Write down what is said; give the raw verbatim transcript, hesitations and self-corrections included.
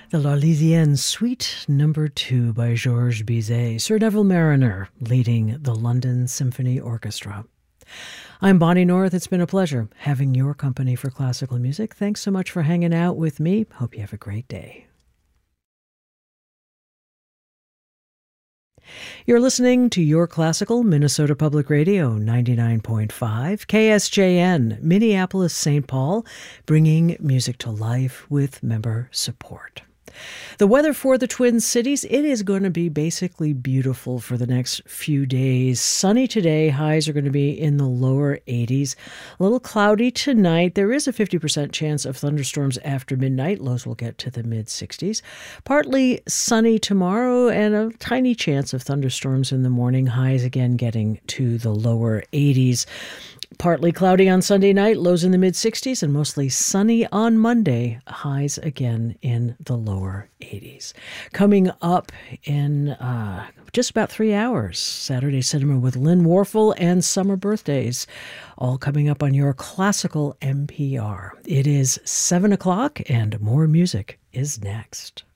The L'Arlésienne Suite Number Two by Georges Bizet, Sir Neville Mariner leading the London Symphony Orchestra. I'm Bonnie North. It's been a pleasure having your company for classical music. Thanks so much for hanging out with me. Hope you have a great day. You're listening to Your Classical, Minnesota Public Radio, ninety-nine point five, K S J N, Minneapolis, Saint Paul, bringing music to life with member support. The weather for the Twin Cities, it is going to be basically beautiful for the next few days. Sunny today, highs are going to be in the lower eighties. A little cloudy tonight. There is a fifty percent chance of thunderstorms after midnight. Lows will get to the mid-sixties. Partly sunny tomorrow and a tiny chance of thunderstorms in the morning. Highs again getting to the lower eighties. Partly cloudy on Sunday night, lows in the mid-sixties, and mostly sunny on Monday, highs again in the lower eighties. Coming up in uh, just about three hours, Saturday Cinema with Lynn Warfel and Summer Birthdays, all coming up on your classical N P R. It is seven o'clock, and more music is next.